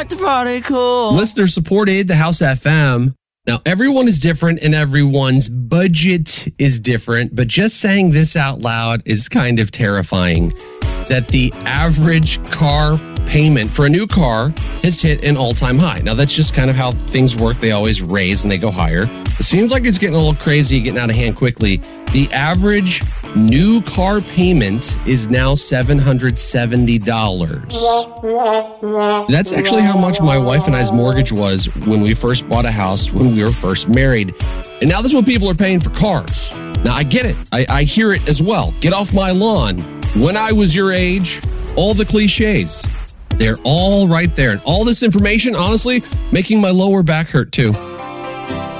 Let the party cool. Listener supported the House FM. Now, everyone is different and everyone's budget is different, but just saying this out loud is kind of terrifying. That the average car payment for a new car has hit an all-time high. Now, that's just kind of how things work. They always raise and they go higher. It seems like it's getting a little crazy, getting out of hand quickly. The average new car payment is now $770. That's actually how much my wife and I's mortgage was when we first bought a house, when we were first married. And now this is what people are paying for cars. Now, I get it. I hear it as well. Get off my lawn. When I was your age, all the cliches, they're all right there. And all this information, honestly, making my lower back hurt too.